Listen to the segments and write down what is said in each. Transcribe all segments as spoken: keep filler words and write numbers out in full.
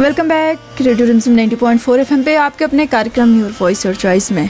Welcome back radio रिमझिम ninety point four FM पे आपके अपने कार्यक्रम योर वॉइस योर चॉइस में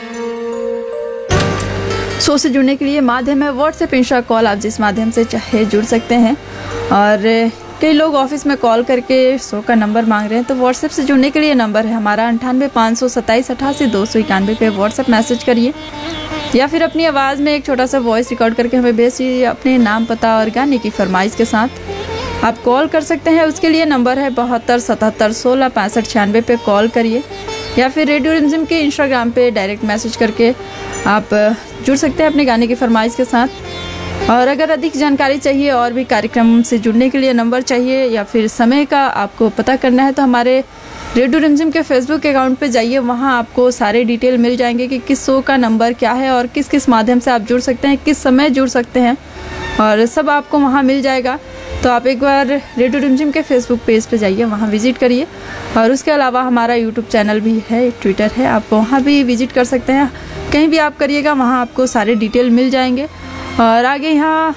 शो से जुड़ने के लिए माध्यम है व्हाट्सएप, इंस्टा कॉल। आप जिस माध्यम से चाहे जुड़ सकते हैं। और कई लोग ऑफिस में कॉल करके शो का नंबर मांग रहे हैं, तो व्हाट्सएप से जुड़ने के लिए नंबर है हमारा अंठानवे पाँच सौ सत्ताईस अठासी दो सौ इक्यानवे पे व्हाट्सएप मैसेज करिए या फिर अपनी आवाज़ में एक छोटा सा वॉइस रिकॉर्ड करके हमें भेजिए अपने नाम, पता और गाने की फरमाइश के साथ। आप कॉल कर सकते हैं, उसके लिए नंबर है बहत्तर सतहत्तर सोलह पैंसठ छियानवे पे कॉल करिए या फिर रेडियो रिमझिम के इंस्टाग्राम पे डायरेक्ट मैसेज करके आप जुड़ सकते हैं अपने गाने की फरमाइश के साथ। और अगर अधिक जानकारी चाहिए और भी कार्यक्रम से जुड़ने के लिए नंबर चाहिए या फिर समय का आपको पता करना है, तो हमारे रेडियो रिमझिम के फेसबुक अकाउंट पे जाइए। वहाँ आपको सारे डिटेल मिल जाएंगे कि किस शो का नंबर क्या है और किस किस माध्यम से आप जुड़ सकते हैं, किस समय जुड़ सकते हैं, और सब आपको वहाँ मिल जाएगा। तो आप एक बार रेडियो रिमझिम के फेसबुक पेज पे जाइए, वहाँ विजिट करिए। और उसके अलावा हमारा यूट्यूब चैनल भी है, ट्विटर है, आप वहाँ भी विजिट कर सकते हैं। कहीं भी आप करिएगा वहाँ आपको सारे डिटेल मिल जाएंगे। और आगे यहाँ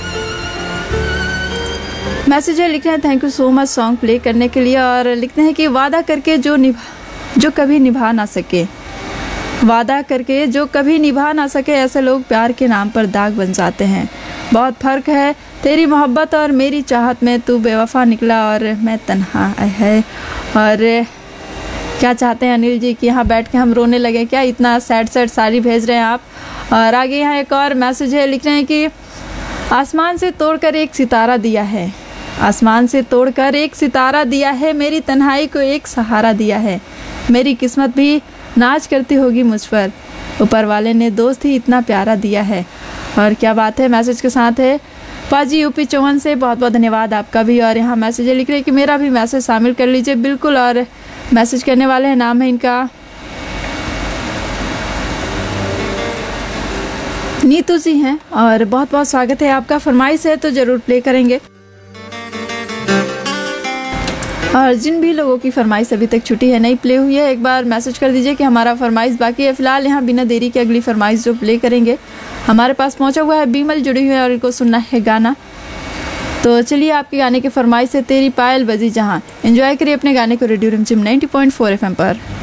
मैसेज है, लिख रहे हैं thank you so much song play करने के लिए। और लिखते हैं कि वादा करके जो निभा जो कभी निभा ना सके वादा करके जो कभी निभा ना सके ऐसे लोग प्यार के नाम पर दाग बन जाते हैं। बहुत फ़र्क है तेरी मोहब्बत और मेरी चाहत में, तू बेवफा निकला और मैं तन्हा है। और क्या चाहते हैं अनिल जी कि यहाँ बैठ के हम रोने लगे क्या? इतना सैड सैड सारी भेज रहे हैं आप। और आगे यहाँ एक और मैसेज है, लिख रहे हैं कि आसमान से तोड़कर एक सितारा दिया है आसमान से तोड़कर एक सितारा दिया है, मेरी तन्हाई को एक सहारा दिया है। मेरी किस्मत भी नाच करती होगी मुझ पर, ऊपर वाले ने दोस्त ही इतना प्यारा दिया है। और क्या बात है, मैसेज के साथ है पाजी यूपी चौवन से, बहुत बहुत धन्यवाद आपका भी। और यहाँ मैसेज लिख रहे हैं कि मेरा भी मैसेज शामिल कर लीजिए। बिल्कुल, और मैसेज करने वाले हैं, नाम है इनका नीतू जी हैं। और बहुत बहुत स्वागत है आपका, फरमाइश है तो ज़रूर प्ले करेंगे। और जिन भी लोगों की फरमाइश अभी तक छुट्टी है, नहीं प्ले हुई है, एक बार मैसेज कर दीजिए कि हमारा फरमाइश बाकी है। फिलहाल यहाँ बिना देरी के अगली फरमाइश जो प्ले करेंगे हमारे पास पहुँचा हुआ है, बीमल जुड़ी हुई है और इनको सुनना है गाना। तो चलिए आपके गाने की फरमाइश है तेरी पायल बजी जहाँ। एंजॉय करिए अपने गाने को रेडियो रिमझिम नाइंटी पॉइंट फोर एफएम पर।